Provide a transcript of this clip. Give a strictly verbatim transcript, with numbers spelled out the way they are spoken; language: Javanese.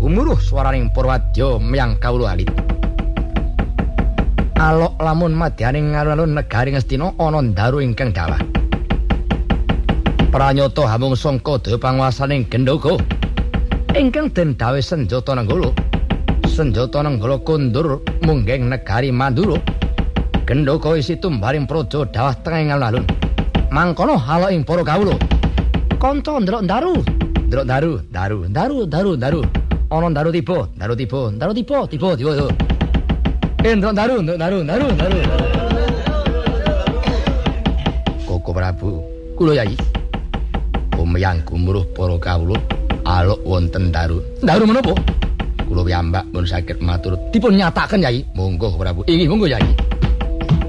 gumuruh swaraning Purwadya miyang kawula alit. Alok lamun madyaning alun-alun negari Ngastina ana ndaru ingkang dawah. Pranyata hamung sangka daya panguwasaning Gendhaga ingkang den dawuh senjata nenggala. Senjata nenggala kondur mungging negari Mandura. Gendhaga isi tumbaring praja dawah tengahing alun-alun. Mangkono halo ing para kawula. Kanca ndelok ndaru, ndelok ndaru, ndaru, ndaru, ndaru, ndaru. Ana ndaru tiba, ndaru tiba, ndaru tiba, tiba, tiba. Eh, ndelok ndaru, ndelok ndaru, ndaru, ndaru. Koko Prabu, kula Yai. Umyang gumuruh para kawula aluk wonten ndaru. Ndaru menapa? Kula piyambak pun saged matur dipun nyataken Yai. Monggo Prabu. Inggih monggo Yai.